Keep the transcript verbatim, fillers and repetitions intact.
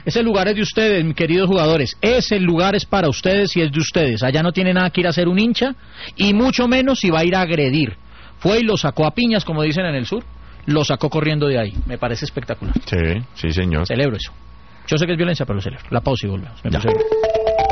ese lugar es de ustedes, mis queridos jugadores. Ese lugar es para ustedes y es de ustedes. Allá no tiene nada que ir a hacer un hincha, y mucho menos si va a ir a agredir. Fue y lo sacó a piñas, como dicen en el sur, lo sacó corriendo de ahí. Me parece espectacular. Sí, sí, señor. Celebro eso. Yo sé que es violencia, pero lo celebro. La pausa y volvemos. Me